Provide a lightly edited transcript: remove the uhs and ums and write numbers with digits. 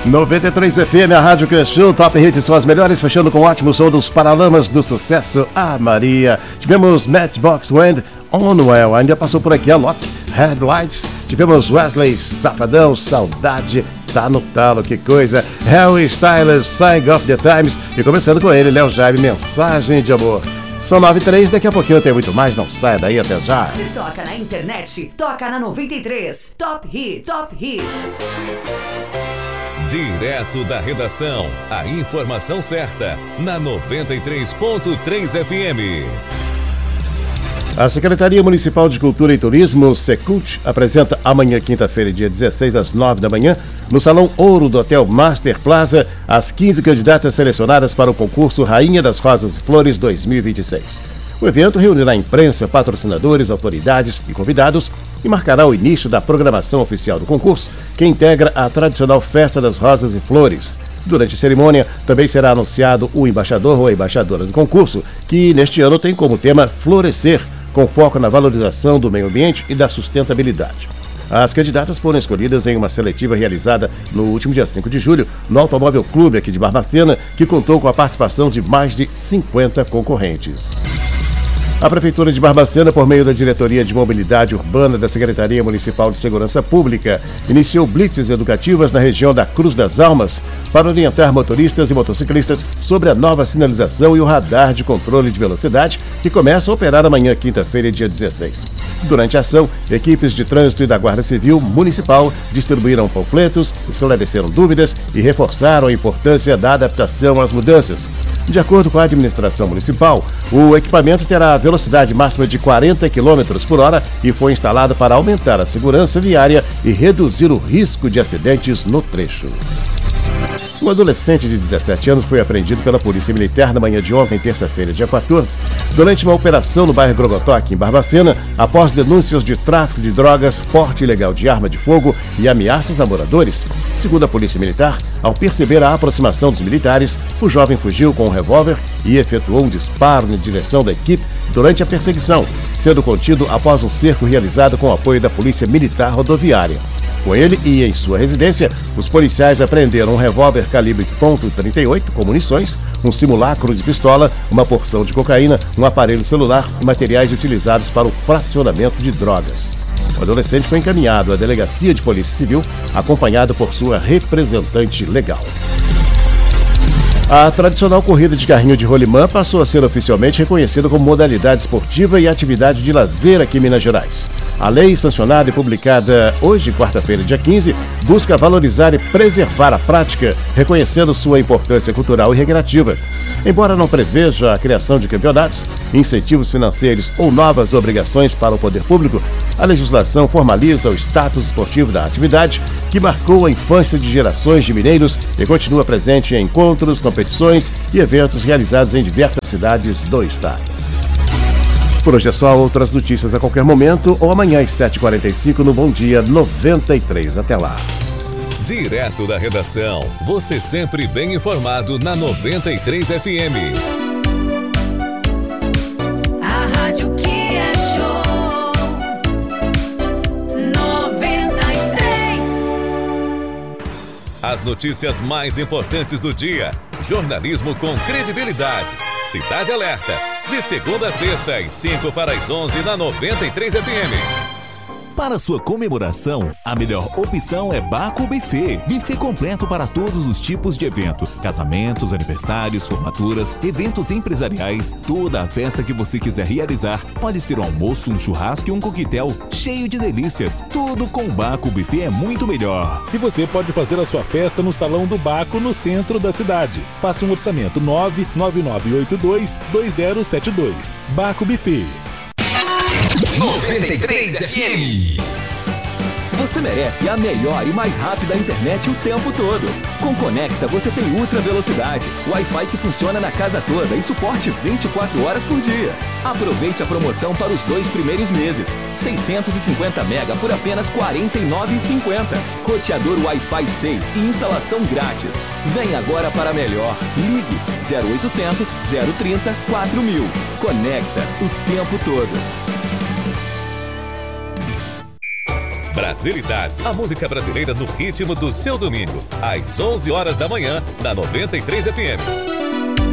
93 FM, a Rádio Cresceu, Top Hits são as melhores, fechando com o ótimo som dos Paralamas do Sucesso, a Maria. Tivemos Matchbox Wind, Onwell, ainda passou por aqui a Lotte, Headlights. Tivemos Wesley, Safadão, Saudade, tá no talo, que coisa. Harry Styles, Sign of the Times. E começando com ele, Léo Jaime, Mensagem de Amor. São 9h03, daqui a pouquinho tem muito mais, não saia daí, até já. Se toca na internet, toca na 93. Top Hits, Top Hits. Direto da redação, a informação certa, na 93.3 FM. A Secretaria Municipal de Cultura e Turismo, Secult, apresenta amanhã, quinta-feira, dia 16, às 9 da manhã, no Salão Ouro do Hotel Master Plaza, as 15 candidatas selecionadas para o concurso Rainha das Rosas e Flores 2026. O evento reunirá a imprensa, patrocinadores, autoridades e convidados e marcará o início da programação oficial do concurso, que integra a tradicional Festa das Rosas e Flores. Durante a cerimônia, também será anunciado o embaixador ou a embaixadora do concurso, que neste ano tem como tema Florescer, com foco na valorização do meio ambiente e da sustentabilidade. As candidatas foram escolhidas em uma seletiva realizada no último dia 5 de julho, no Automóvel Clube aqui de Barbacena, que contou com a participação de mais de 50 concorrentes. A Prefeitura de Barbacena, por meio da Diretoria de Mobilidade Urbana da Secretaria Municipal de Segurança Pública, iniciou blitzes educativas na região da Cruz das Almas para orientar motoristas e motociclistas sobre a nova sinalização e o radar de controle de velocidade, que começa a operar amanhã, quinta-feira, dia 16. Durante a ação, equipes de trânsito e da Guarda Civil Municipal distribuíram panfletos, esclareceram dúvidas e reforçaram a importância da adaptação às mudanças. De acordo com a administração municipal, o equipamento terá velocidade máxima de 40 km por hora e foi instalado para aumentar a segurança viária e reduzir o risco de acidentes no trecho. Um adolescente de 17 anos foi apreendido pela Polícia Militar na manhã de ontem, terça-feira, dia 14, durante uma operação no bairro Grogotó, aqui em Barbacena, após denúncias de tráfico de drogas, porte ilegal de arma de fogo e ameaças a moradores. Segundo a Polícia Militar, ao perceber a aproximação dos militares, o jovem fugiu com um revólver e efetuou um disparo na direção da equipe durante a perseguição, sendo contido após um cerco realizado com o apoio da Polícia Militar Rodoviária. Com ele e em sua residência, os policiais apreenderam um revólver calibre .38 com munições, um simulacro de pistola, uma porção de cocaína, um aparelho celular e materiais utilizados para o fracionamento de drogas. O adolescente foi encaminhado à Delegacia de Polícia Civil, acompanhado por sua representante legal. A tradicional corrida de carrinho de rolimã passou a ser oficialmente reconhecida como modalidade esportiva e atividade de lazer aqui em Minas Gerais. A lei, sancionada e publicada hoje, quarta-feira, dia 15, busca valorizar e preservar a prática, reconhecendo sua importância cultural e recreativa. Embora não preveja a criação de campeonatos, incentivos financeiros ou novas obrigações para o poder público, a legislação formaliza o status esportivo da atividade, que marcou a infância de gerações de mineiros e continua presente em encontros, competições e eventos realizados em diversas cidades do estado. Por hoje é só, outras notícias a qualquer momento ou amanhã às 7h45 no Bom Dia 93. Até lá. Direto da redação, você sempre bem informado na 93 FM. A rádio que é show 93. As notícias mais importantes do dia. Jornalismo com credibilidade. Cidade Alerta. De segunda a sexta, às 5 para as 11 na 93 FM. Para sua comemoração, a melhor opção é Baco Buffet. Buffet completo para todos os tipos de evento. Casamentos, aniversários, formaturas, eventos empresariais, toda a festa que você quiser realizar. Pode ser um almoço, um churrasco e um coquetel cheio de delícias. Tudo com Baco Buffet é muito melhor. E você pode fazer a sua festa no Salão do Baco, no centro da cidade. Faça um orçamento 99982-2072. Baco Buffet. 93 FM. Você merece a melhor e mais rápida internet o tempo todo. Com Conecta você tem ultra velocidade, Wi-Fi que funciona na casa toda e suporte 24 horas por dia. Aproveite a promoção para os 2 primeiros meses. 650 mega por apenas R$ 49,50. Roteador Wi-Fi 6 e instalação grátis. Vem agora para melhor. Ligue 0800 030 4000. Conecta o tempo todo. Brasilidade, a música brasileira no ritmo do seu domingo, às 11 horas da manhã, na 93 FM.